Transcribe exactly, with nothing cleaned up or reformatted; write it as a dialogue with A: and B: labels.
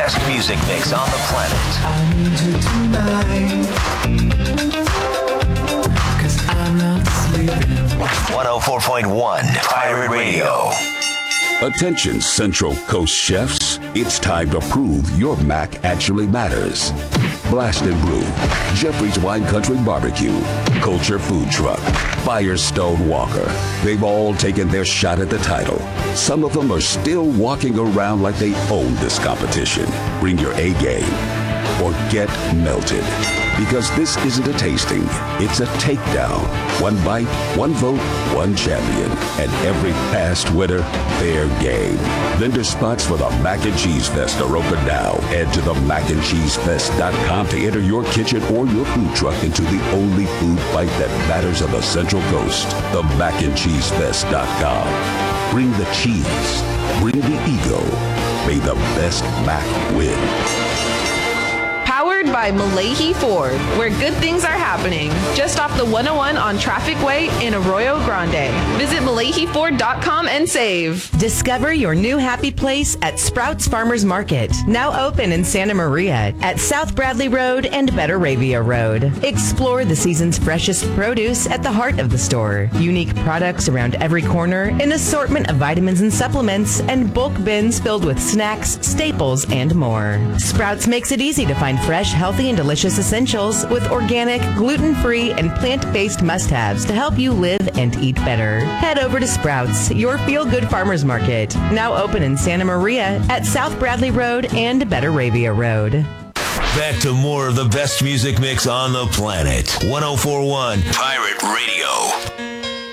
A: best music mix on the planet.
B: I need you tonight, 'cause I'm not sleeping.
A: one oh four point one Pirate Radio.
C: Attention Central Coast chefs, it's time to prove your mac actually matters. Blast and Brew, Jeffrey's Wine Country Barbecue, Culture Food Truck, Firestone Walker. They've all taken their shot at the title. Some of them are still walking around like they own this competition. Bring your A game or get melted. Because this isn't a tasting, it's a takedown. One bite, one vote, one champion. And every past winner, fair game. Vendor spots for the Mac and Cheese Fest are open now. Head to the mac and cheese fest dot com to enter your kitchen or your food truck into the only food fight that matters on the Central Coast. The mac and cheese fest dot com. Bring the cheese. Bring the ego. May the best Mac win.
D: Powered by Malahi Ford, where good things are happening. Just off the one oh one on Traffic Way in Arroyo Grande. Visit Malahi Ford dot com and save.
E: Discover your new happy place at Sprouts Farmers Market. Now open in Santa Maria at South Bradley Road and Betaravia Road. Explore the season's freshest produce at the heart of the store. Unique products around every corner, an assortment of vitamins and supplements, and bulk bins filled with snacks, staples, and more. Sprouts makes it easy to find fresh, healthy, and delicious essentials with organic, gluten-free, and plant-based must-haves to help you live and eat better. Head over to Sprouts, your feel-good farmers market. Now open in Santa Maria at South Bradley Road and Betaravia Road.
A: Back to more of the best music mix on the planet. one oh four point one Pirate Radio.